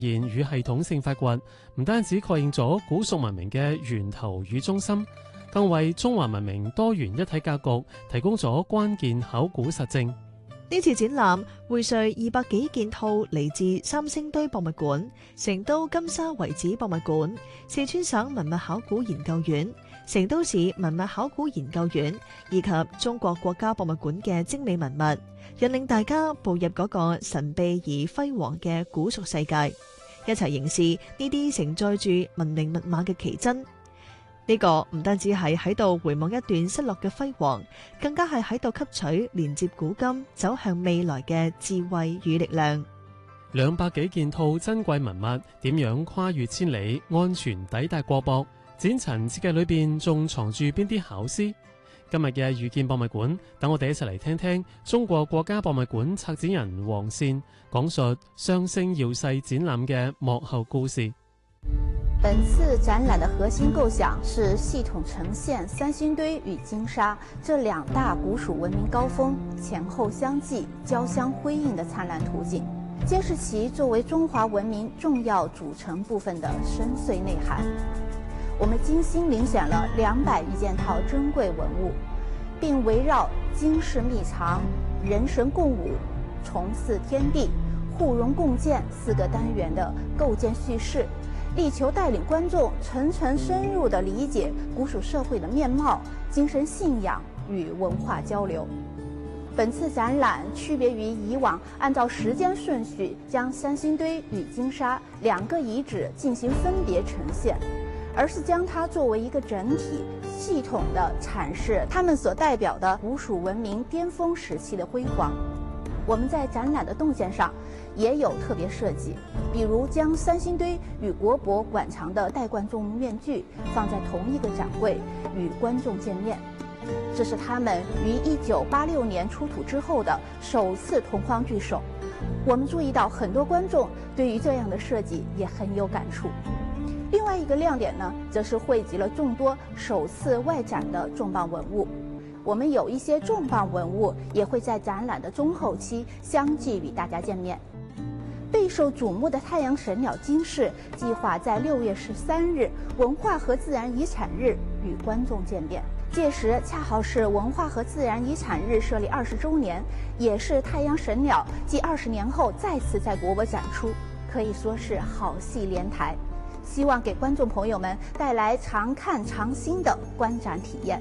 現與系統性發掘，唔單止確認咗古蜀文明嘅源頭與中心，更為中華文明多元一體格局提供咗關鍵考古實證。 呢次展覽薈萃200幾件套嚟自三星堆博物館、成都金沙遺址博物館、四川省文物考古研究院、成都市文物考古研究院以及中國國家博物館嘅精美文物，引領大家步入嗰個神秘而輝煌嘅古蜀世界，一齊凝視呢啲承載住文明密碼嘅奇珍。呢個唔單止係喺度回望一段失落嘅輝煌，更加係喺度吸取連接古今、走向未來嘅智慧與力量。 200幾件套珍貴文物點樣跨越千里，安全抵達國博？展陳設計裏邊仲藏住邊啲巧思？今日嘅遇見博物館，等我哋一齊嚟聽聽中國國家博物館策展人王倩講述雙星耀世展覽嘅幕後故事。 本次展覽的核心構想是系統呈現三星堆與金沙這2大古蜀文明高峰前後相繼、交相輝映的燦爛圖景，揭示其作為中華文明重要組成部分的深邃內涵。我們精心遴選了200餘件套珍貴文物，並圍繞經世秘藏、人神共舞、重祀天地、互融共建4個單元的構建敘事，力求帶領觀眾層層深入地理解古蜀社會的面貌、精神信仰與文化交流。本次展覽區別於以往按照時間順序將三星堆與金沙2個遺址進行分別呈現，而是將它作為一個整體，系統地闡釋它們所代表的古蜀文明巔峰時期的輝煌。我們在展覽的動線上也有特別設計，比如將三星堆與國博館藏的戴冠眾面具放在同一個展櫃與觀眾見面，這是他們於1986年出土之後的首次同框聚首。我們注意到很多觀眾對於這樣的設計也很有感觸。另外一個亮點呢，則是匯集了眾多首次外展的重磅文物。我們有一些重磅文物也會在展覽的中後期相繼與大家見面。備受矚目的太陽神鳥金飾計劃在6月13日文化和自然遺產日與觀眾見面，屆時恰好是文化和自然遺產日設立20週年，也是太陽神鳥繼20年後再次在國博展出，可以說是好戲連台。希望給觀眾朋友們帶來常看常新的觀展體驗。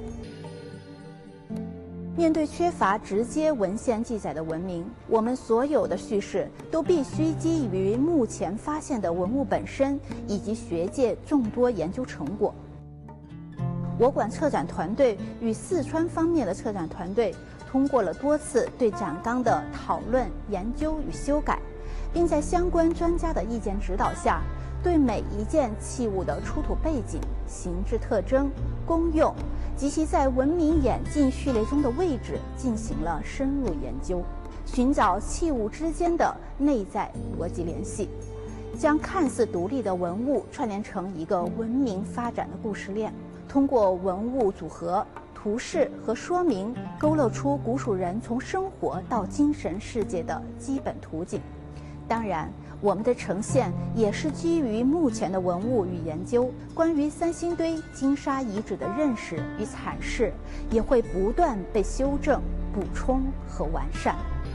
面對缺乏直接文獻記載的文明，我們所有的敘事都必須基於目前發現的文物本身以及學界眾多研究成果。我館策展團隊與四川方面的策展團隊通過了多次對展綱的討論、研究與修改，並在相關專家的意見指導下，對每一件器物的出土背景、形制特徵、功用及其在文明演進序列中的位置進行了深入研究，尋找器物之間的內在邏輯聯繫，將看似獨立的文物串聯成一個文明發展的故事鏈，通過文物組合、圖示和說明，勾勒出古蜀人從生活到精神世界的基本圖景。當然，我們的呈現也是基於目前的文物與研究，關於三星堆、金沙遺址的認識與闡釋，也會不斷被修正、補充和完善。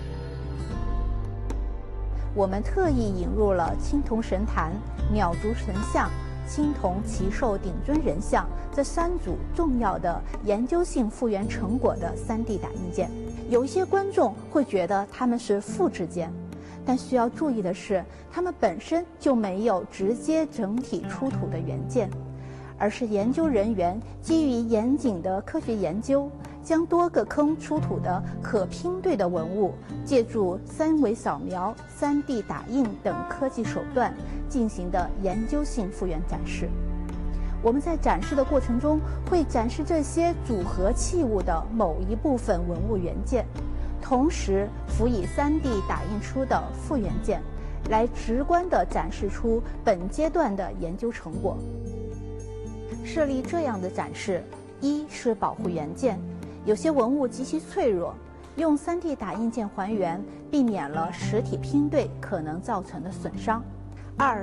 我們特意引入了青銅神壇、鳥足神像、青銅奇獸頂尊人像這3組重要的研究性復原成果的3D 打印件。有一些觀眾會覺得它們是複製件，但需要注意的是，它們本身就沒有直接整體出土的原件，而是研究人員基於嚴謹的科學研究，將多個坑出土的可拼對的文物，借助3維掃描、3D 打印等科技手段進行的研究性復原展示。我們在展示的過程中，會展示這些組合器物的某一部分文物原件，同時輔以3D 打印出的復原件，來直觀地展示出本階段的研究成果。設立這樣的展示，一是保護原件，有些文物極其脆弱，用3D 打印件還原，避免了實體拼對可能造成的損傷。 2